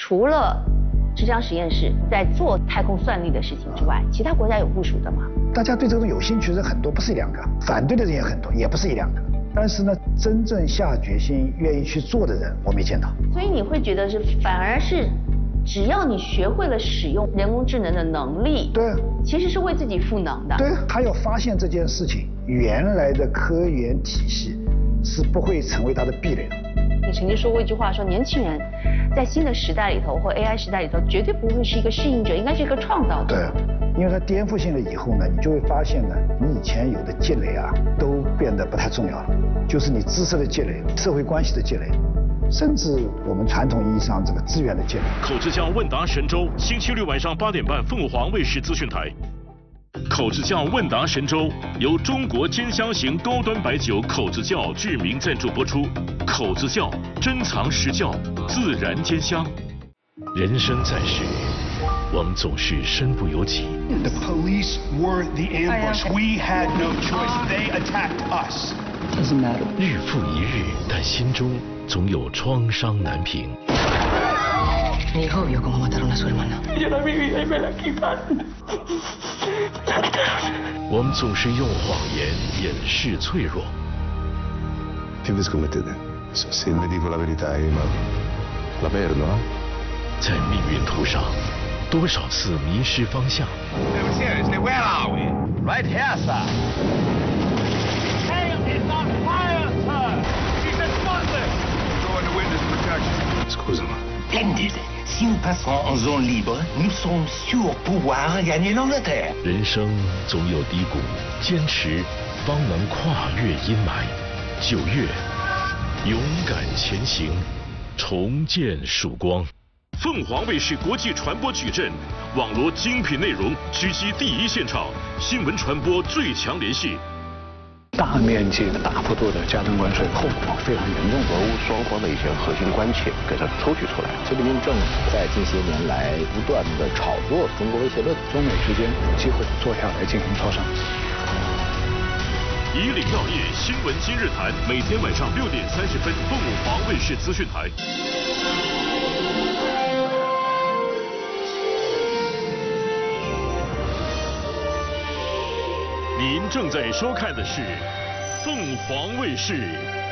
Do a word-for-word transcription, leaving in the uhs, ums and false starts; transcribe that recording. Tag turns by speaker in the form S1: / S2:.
S1: 除了浙江实验室在做太空算力的事情之外，其他国家有部署的吗？
S2: 大家对这个有兴趣的人很多，不是一两个；反对的人也很多，也不是一两个。但是呢，真正下决心愿意去做的人，我没见到。
S1: 所以你会觉得是，反而是，只要你学会了使用人工智能的能力，
S2: 对，
S1: 其实是为自己赋能的。
S2: 对，他要发现这件事情，原来的科研体系是不会成为他的壁垒的。
S1: 你曾经说过一句话，说年轻人在新的时代里头或 A I 时代里头，绝对不会是一个适应者，应该是一个创造者。
S2: 对，因为它颠覆性了以后呢，你就会发现呢，你以前有的积累啊，都变得不太重要了，就是你知识的积累、社会关系的积累，甚至我们传统意义上这个资源的积累。
S3: 口之匠问答神州，星期六晚上八点半，凤凰卫视资讯台。口之匠问答神州由中国兼香型高端白酒口子窖志明赞助播出。口子窖珍藏实窖，自然兼香。人生在世，我们总是身不由己。
S4: The police were the ambush. We had no choice. They attacked us.
S2: Doesn't matter.
S3: 日复一日，但心中总有创伤难平。
S5: Mi hijo vio cómo mataron a su hermana.
S6: Yo la viví y me la quitaron.
S3: 我们总是用谎言掩饰脆弱。
S7: Che vi scommettete? Se vi dico la verità, ma la perdo, no?
S3: 在命运途上，多少次迷失方向。
S4: No, seriously, where are we?
S8: Right here, sir.
S6: Tail is on fire, sir. She's explosive.
S4: Go into witness protection.
S7: Scusami.
S8: Splendid. Si nous passons en zone libre, nous sommes sûrs pouvoir gagner l'Angleterre.
S3: 人生总有低谷，坚持方能跨越阴霾。九月，勇敢前行，重见曙光。凤凰卫视国际传播矩阵，网罗精品内容，狙击第一现场，新闻传播最强联系。
S9: 大面积的、大幅度的加征关税，后果非常严重。
S10: 俄乌双方的一些核心关切给它抽取出来。
S11: 习近平政府在近些年来不断的炒作中国威胁论，
S9: 中美之间有机会坐下来进行磋商。
S3: 以岭药业新闻今日谈，每天晚上六点三十分，凤凰卫视资讯台。您正在收看的是凤凰卫视